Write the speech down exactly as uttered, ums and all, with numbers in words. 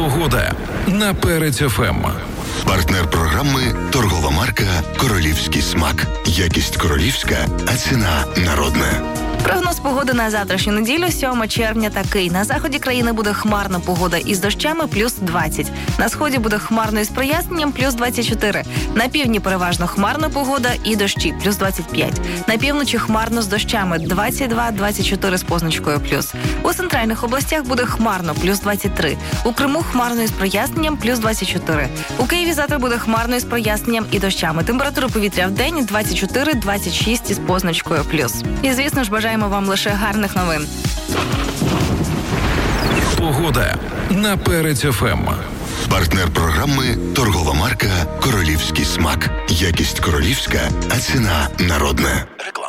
Погода на Перець еф ем. Партнер програми – торгова марка «Королівський смак». Якість королівська, а ціна народна. Прогноз погоди на завтрашню неділю, сьомого червня, такий. На заході країни буде хмарна погода із дощами, плюс двадцять. На сході буде хмарно із проясненням, плюс двадцять чотири. На півдні переважно хмарна погода і дощі, плюс двадцять п'ять. На півночі хмарно з дощами, двадцять два - двадцять чотири з позначкою плюс. У центральних областях буде хмарно, плюс двадцять три. У Криму хмарно із проясненням, плюс двадцять чотири. У Києві завтра буде хмарно із проясненням і дощами. Температура повітря в день двадцять чотири - двадцять шість із позначкою плюс. І, звісно ж, бажаємо вам лише гарних новин. Погода на Перець еф ем. Партнер програми – торгова марка «Королівський смак». Якість королівська, а ціна народна.